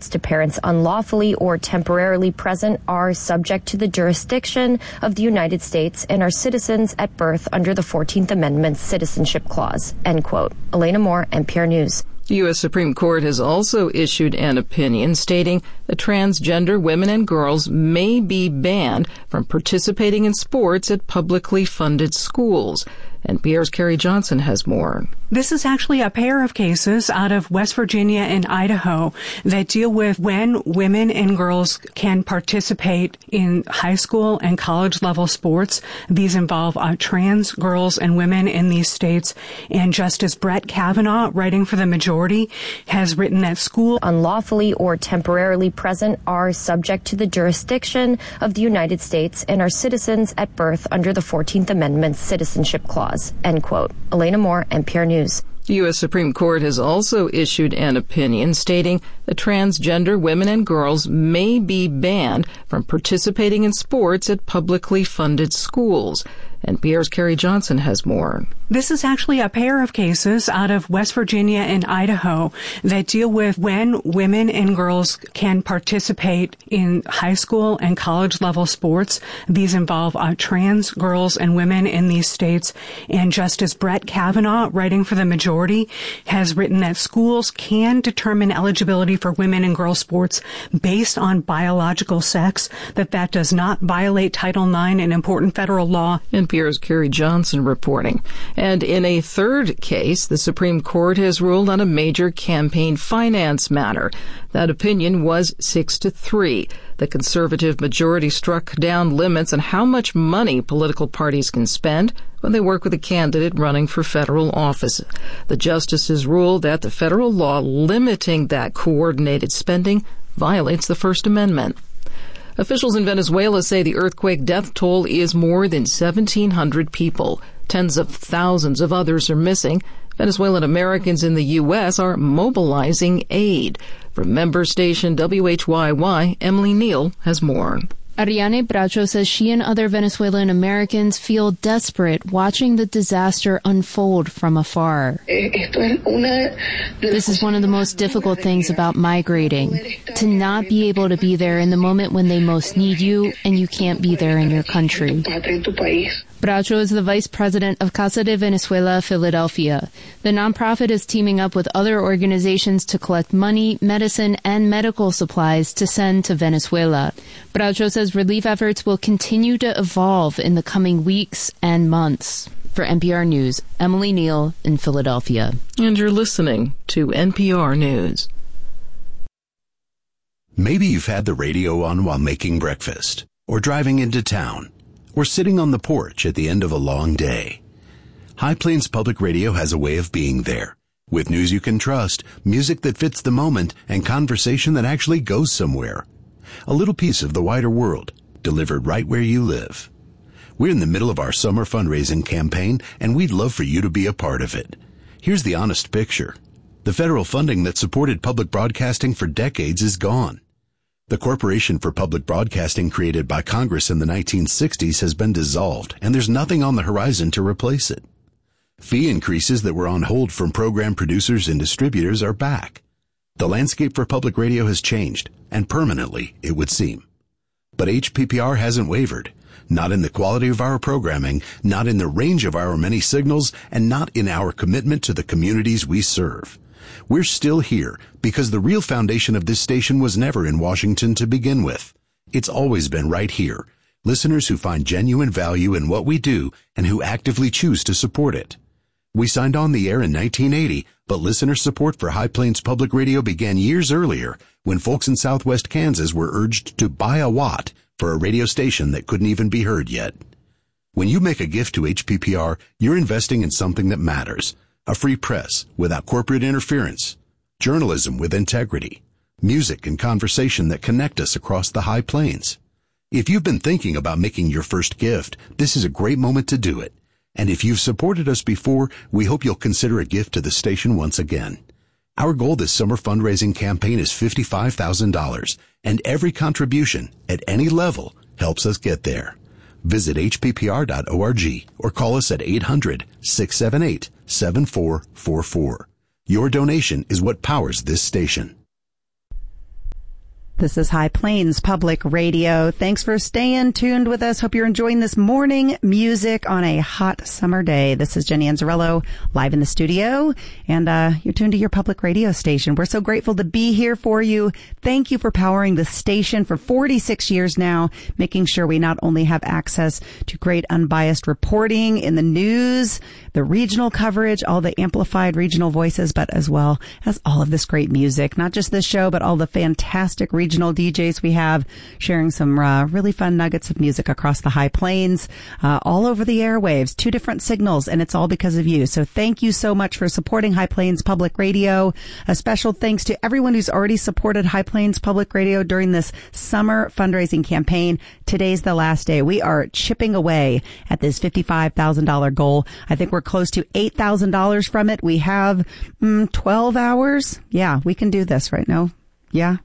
visits to parents unlawfully or temporarily present are subject to the jurisdiction of the United States and are citizens at birth under the 14th Amendment's Citizenship Clause, end quote. Elena Moore, NPR News. The U.S. Supreme Court has also issued an opinion stating that transgender women and girls may be banned from participating in sports at publicly funded schools. NPR's Carrie Johnson has more. This is actually a pair of cases out of West Virginia and Idaho that deal with when women and girls can participate in high school and college level sports. These involve trans girls and women in these states. And Justice Brett Kavanaugh, writing for the majority, has written that school unlawfully or temporarily present are subject to the jurisdiction of the United States and are citizens at birth under the 14th Amendment's Citizenship Clause, end quote. Elena Moore, NPR News. The U.S. Supreme Court has also issued an opinion stating that transgender women and girls may be banned from participating in sports at publicly funded schools. NPR's Carrie Johnson has more. This is actually a pair of cases out of West Virginia and Idaho that deal with when women and girls can participate in high school and college level sports. These involve trans girls and women in these states. And Justice Brett Kavanaugh, writing for the majority, has written that schools can determine eligibility for women and girls sports based on biological sex, that does not violate Title IX, an important federal law. NPR's Carrie Johnson reporting. And in a third case, the Supreme Court has ruled on a major campaign finance matter. That opinion was 6-3. The conservative majority struck down limits on how much money political parties can spend when they work with a candidate running for federal office. The justices ruled that the federal law limiting that coordinated spending violates the First Amendment. Officials in Venezuela say the earthquake death toll is more than 1,700 people. Tens of thousands of others are missing. Venezuelan Americans in the U.S. are mobilizing aid. From member station WHYY, Emily Neal has more. Ariane Bracho says she and other Venezuelan Americans feel desperate watching the disaster unfold from afar. This is one of the most difficult things about migrating, to not be able to be there in the moment when they most need you and you can't be there in your country. Bracho is the vice president of Casa de Venezuela, Philadelphia. The nonprofit is teaming up with other organizations to collect money, medicine, and medical supplies to send to Venezuela. Bracho says relief efforts will continue to evolve in the coming weeks and months. For NPR News, Emily Neal in Philadelphia. And you're listening to NPR News. Maybe you've had the radio on while making breakfast, or driving into town, or sitting on the porch at the end of a long day. High Plains Public Radio has a way of being there, with news you can trust, music that fits the moment, and conversation that actually goes somewhere. A little piece of the wider world, delivered right where you live. We're in the middle of our summer fundraising campaign, and we'd love for you to be a part of it. Here's the honest picture. The federal funding that supported public broadcasting for decades is gone. The Corporation for Public Broadcasting created by Congress in the 1960s has been dissolved, and there's nothing on the horizon to replace it. Fee increases that were on hold from program producers and distributors are back. The landscape for public radio has changed, and permanently, it would seem. But HPPR hasn't wavered, not in the quality of our programming, not in the range of our many signals, and not in our commitment to the communities we serve. We're still here because the real foundation of this station was never in Washington to begin with. It's always been right here. Listeners who find genuine value in what we do and who actively choose to support it. We signed on the air in 1980, but listener support for High Plains Public Radio began years earlier when folks in Southwest Kansas were urged to buy a watt for a radio station that couldn't even be heard yet. When you make a gift to HPPR, you're investing in something that matters. A free press without corporate interference, journalism with integrity, music and conversation that connect us across the High Plains. If you've been thinking about making your first gift, this is a great moment to do it. And if you've supported us before, we hope you'll consider a gift to the station once again. Our goal this summer fundraising campaign is $55,000, and every contribution at any level helps us get there. Visit hppr.org or call us at 800-678-7444. Your donation is what powers this station. This is High Plains Public Radio. Thanks for staying tuned with us. Hope you're enjoying this morning music on a hot summer day. This is Jenny Anzarello live in the studio, and you're tuned to your public radio station. We're so grateful to be here for you. Thank you for powering the station for 46 years now, making sure we not only have access to great unbiased reporting in the news, the regional coverage, all the amplified regional voices, but as well as all of this great music. Not just this show, but all the fantastic regional DJs we have sharing some really fun nuggets of music across the High Plains, all over the airwaves, 2 different signals, and it's all because of you. So thank you so much for supporting High Plains Public Radio. A special thanks to everyone who's already supported High Plains Public Radio during this summer fundraising campaign. Today's the last day. We are chipping away at this $55,000 goal. I think we're close to $8,000 from it. We have 12 hours. Yeah, we can do this right now. Yeah.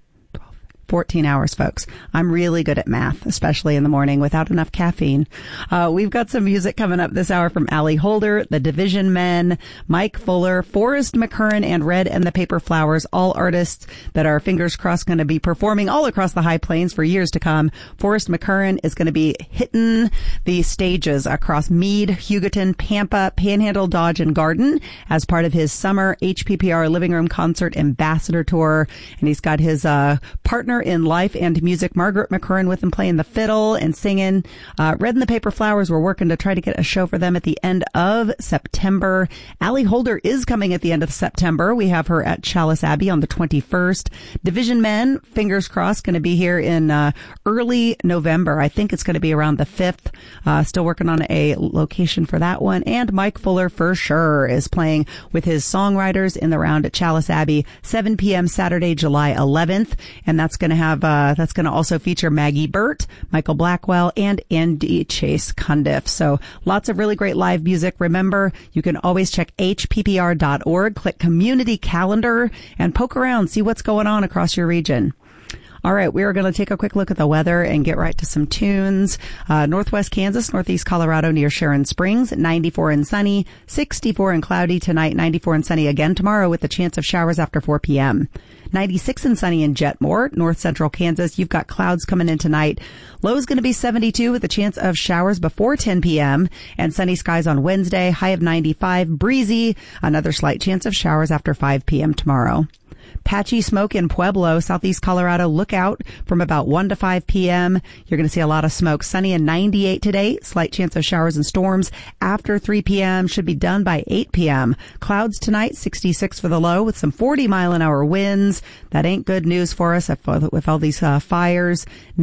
14 hours, folks. I'm really good at math, especially in the morning without enough caffeine. We've got some music coming up this hour from Allie Holder, The Division Men, Mike Fuller, Forrest McCurran, and Red and the Paper Flowers, all artists that are, fingers crossed, going to be performing all across the High Plains for years to come. Forrest McCurran is going to be hitting the stages across Meade, Hugoton, Pampa, Panhandle, Dodge, and Garden as part of his summer HPPR Living Room Concert Ambassador Tour. And he's got his partner in life and music, Margaret McCurran, with him playing the fiddle and singing. Red and the Paper Flowers, we're working to try to get a show for them at the end of September. Allie Holder is coming at the end of September. We have her at Chalice Abbey on the 21st. Division Men, fingers crossed, going to be here in early November. I think it's going to be around the 5th. Still working on a location for that one. And Mike Fuller, for sure, is playing with his songwriters in the round at Chalice Abbey, 7 p.m. Saturday, July 11th. And that's going to have, that's going to also feature Maggie Burt, Michael Blackwell, and Andy Chase Cundiff. So lots of really great live music. Remember, you can always check hppr.org, click community calendar, and poke around, see what's going on across your region. All right, we are going to take a quick look at the weather and get right to some tunes. Northwest Kansas, northeast Colorado near Sharon Springs, 94 and sunny, 64 and cloudy tonight, 94 and sunny again tomorrow with the chance of showers after 4 p.m. 96 and sunny in Jetmore, north central Kansas. You've got clouds coming in tonight. Low's going to be 72 with a chance of showers before 10 p.m. and sunny skies on Wednesday, high of 95, breezy, another slight chance of showers after 5 p.m. tomorrow. Patchy smoke in Pueblo, southeast Colorado. Look out from about 1 to 5 p.m. You're going to see a lot of smoke. Sunny and 98 today. Slight chance of showers and storms after 3 p.m. Should be done by 8 p.m. Clouds tonight, 66 for the low with some 40-mile-an-hour winds. That ain't good news for us with all these fires.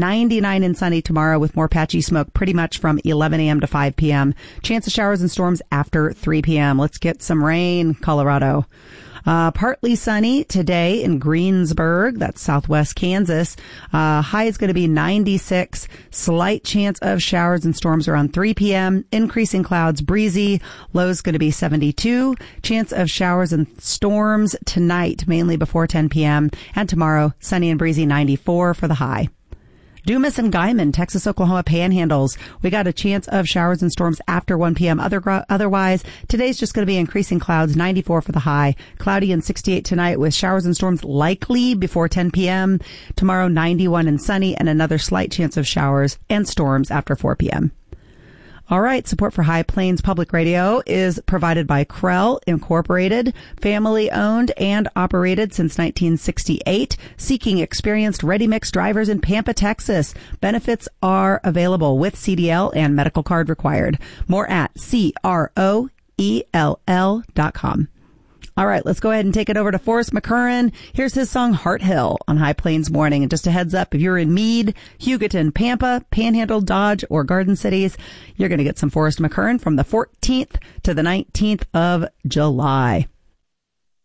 99 and sunny tomorrow with more patchy smoke pretty much from 11 a.m. to 5 p.m. Chance of showers and storms after 3 p.m. Let's get some rain, Colorado. Partly sunny today in Greensburg, that's southwest Kansas. High is going to be 96. Slight chance of showers and storms around 3 p.m. Increasing clouds, breezy. Low is going to be 72. Chance of showers and storms tonight, mainly before 10 p.m. And tomorrow, sunny and breezy, 94 for the high. Dumas and Guyman, Texas, Oklahoma panhandles. We got a chance of showers and storms after 1 p.m. Otherwise, today's just going to be increasing clouds, 94 for the high. Cloudy and 68 tonight with showers and storms likely before 10 p.m. Tomorrow, 91 and sunny and another slight chance of showers and storms after 4 p.m. All right. Support for High Plains Public Radio is provided by Krell Incorporated, family owned and operated since 1968, seeking experienced ready-mix drivers in Pampa, Texas. Benefits are available with CDL and medical card required. More at CROELL.com. All right, let's go ahead and take it over to Forrest McCurran. Here's his song Heart Hill on High Plains Morning. And just a heads up, if you're in Meade, Hugoton, Pampa, Panhandle, Dodge, or Garden Cities, you're going to get some Forrest McCurran from the 14th to the 19th of July.